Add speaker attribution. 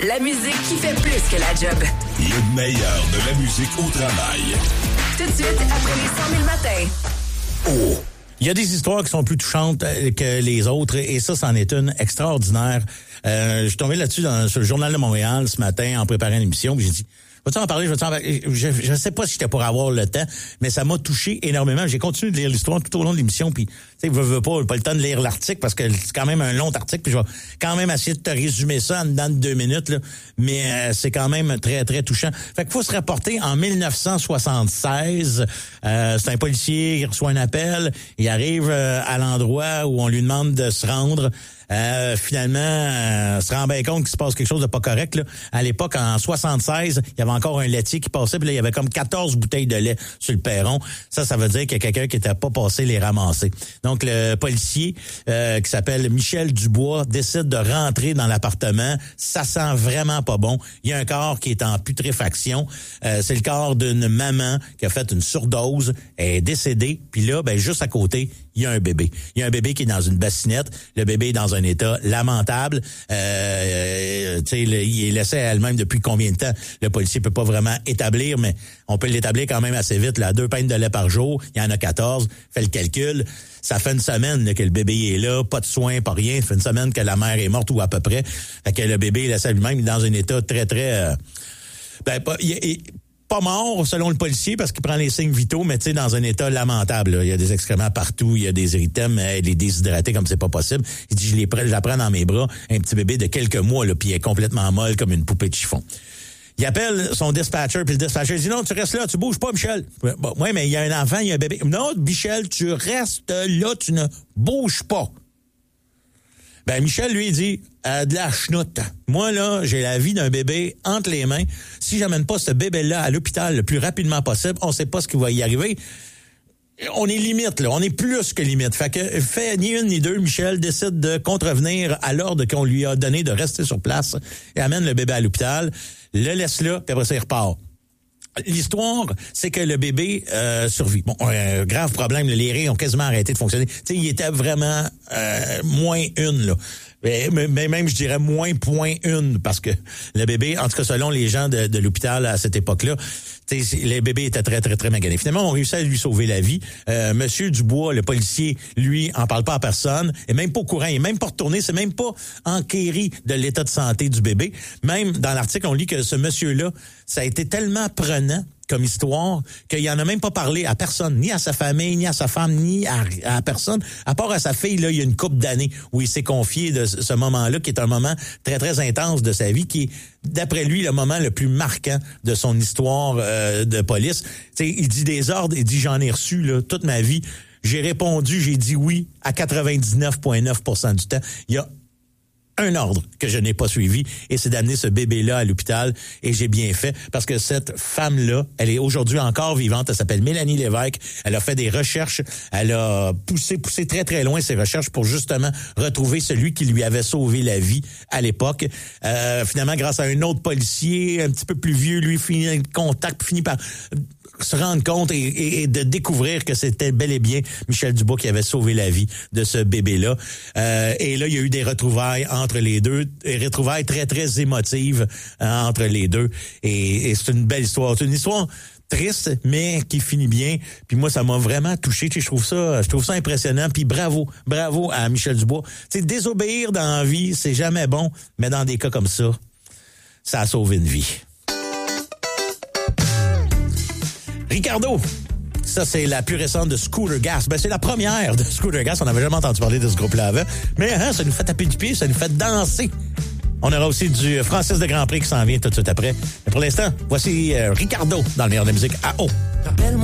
Speaker 1: la musique qui fait plus que la job.
Speaker 2: Le meilleur de la musique au travail.
Speaker 1: Tout de suite, après les 100 000 matins.
Speaker 3: Oh! Il y a des histoires qui sont plus touchantes que les autres et ça, c'en est une extraordinaire. Je suis tombé là-dessus sur le Journal de Montréal ce matin en préparant l'émission, puis j'ai dit... Vas-tu en parler? Je sais pas si j'étais pour avoir le temps, mais ça m'a touché énormément. J'ai continué de lire l'histoire tout au long de l'émission, puis tu sais, veux pas le temps de lire l'article parce que c'est quand même un long article, puis je vais quand même essayer de te résumer ça en dedans de 2 minutes, là. Mais c'est quand même très, très touchant. Fait qu'il faut se rapporter en 1976. C'est un policier qui reçoit un appel, il arrive à l'endroit où on lui demande de se rendre. Finalement, se rend bien compte qu'il se passe quelque chose de pas correct, là. À l'époque, en 76, il y avait encore un laitier qui passait, puis là, il y avait comme 14 bouteilles de lait sur le perron. Ça veut dire qu'il y a quelqu'un qui était pas passé les ramasser. Donc, le policier, qui s'appelle Michel Dubois, décide de rentrer dans l'appartement. Ça sent vraiment pas bon. Il y a un corps qui est en putréfaction. C'est le corps d'une maman qui a fait une surdose. Elle est décédée. Puis là, ben, juste à côté, il y a un bébé. Il y a un bébé qui est dans une bassinette. Le bébé est dans un état lamentable. Il est laissé à elle-même depuis combien de temps? Le policier peut pas vraiment établir, mais on peut l'établir quand même assez vite. Là, 2 pintes de lait par jour. Il y en a 14. Fait le calcul. Ça fait une semaine là, que le bébé est là, pas de soins, pas rien. Ça fait une semaine que la mère est morte ou à peu près. Fait que le bébé est laissé à lui-même dans un état très, très... pas mort, selon le policier, parce qu'il prend les signes vitaux, mais tu sais, dans un état lamentable. Là. Il y a des excréments partout, il y a des érythèmes, elle est déshydratée comme c'est pas possible. Il dit, je la prends dans mes bras, un petit bébé de quelques mois, là, puis elle est complètement molle comme une poupée de chiffon. Il appelle son dispatcher, puis le dispatcher dit, non, tu restes là, tu bouges pas, Michel. Bon, oui, mais il y a un enfant, il y a un bébé. Non, Michel, tu restes là, tu ne bouges pas. Ben, Michel, lui, dit, de la chenoute. Moi, là, j'ai la vie d'un bébé entre les mains. Si j'amène pas ce bébé-là à l'hôpital le plus rapidement possible, on sait pas ce qui va y arriver. On est limite, là. On est plus que limite. Fait que, fait ni une ni deux, Michel décide de contrevenir à l'ordre qu'on lui a donné de rester sur place et amène le bébé à l'hôpital, le laisse là, puis après ça, il repart. L'histoire, c'est que le bébé survit. Bon, grave problème, les reins ont quasiment arrêté de fonctionner. Tu sais, il était vraiment -1, là. Mais même, je dirais -0.1, parce que le bébé, en tout cas, selon les gens de l'hôpital à cette époque-là, les bébés étaient très, très, très maganés. Finalement, on réussit à lui sauver la vie. Monsieur Dubois, le policier, lui, en parle pas à personne, est même pas au courant, il est même pas retourné, c'est même pas enquéri de l'état de santé du bébé. Même dans l'article, on lit que ce monsieur-là, ça a été tellement prenant comme histoire qu'il en a même pas parlé à personne, ni à sa famille, ni à sa femme, ni à personne, à part à sa fille. Là, il y a une couple d'années où il s'est confié de ce moment-là, qui est un moment très, très intense de sa vie, qui est, d'après lui, le moment le plus marquant de son histoire de police. T'sais, il dit des ordres, il dit, j'en ai reçu là, toute ma vie. J'ai répondu, j'ai dit oui à 99,9% du temps. Il y a un ordre que je n'ai pas suivi, et c'est d'amener ce bébé-là à l'hôpital, et j'ai bien fait, parce que cette femme-là, elle est aujourd'hui encore vivante, elle s'appelle Mélanie Lévesque, elle a fait des recherches, elle a poussé très très loin ses recherches pour justement retrouver celui qui lui avait sauvé la vie à l'époque. Finalement, grâce à un autre policier, un petit peu plus vieux, lui finit par se rendre compte et de découvrir que c'était bel et bien Michel Dubois qui avait sauvé la vie de ce bébé-là. Et là, il y a eu des retrouvailles entre les deux, des retrouvailles très, très émotives entre les deux. Et c'est une belle histoire. C'est une histoire triste, mais qui finit bien. Puis moi, ça m'a vraiment touché. Tu sais, je trouve ça impressionnant. Puis bravo à Michel Dubois. Tu sais, désobéir dans la vie, c'est jamais bon, mais dans des cas comme ça, ça a sauvé une vie. Ricardo, ça c'est la plus récente de Scooter Gas. Ben c'est la première de Scooter Gas. On n'avait jamais entendu parler de ce groupe-là avant. Mais ça nous fait taper du pied, ça nous fait danser. On aura aussi du Francis de Grand Prix qui s'en vient tout de suite après. Mais pour l'instant, voici Ricardo dans le meilleur de la musique à eau.